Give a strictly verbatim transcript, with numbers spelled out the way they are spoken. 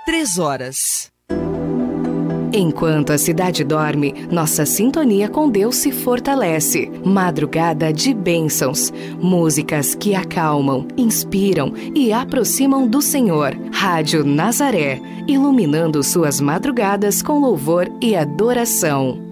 três horas. Enquanto a cidade dorme, nossa sintonia com Deus se fortalece. Madrugada de bênçãos. Músicas que acalmam, inspiram e aproximam do Senhor. Rádio Nazaré, iluminando suas madrugadas com louvor e adoração.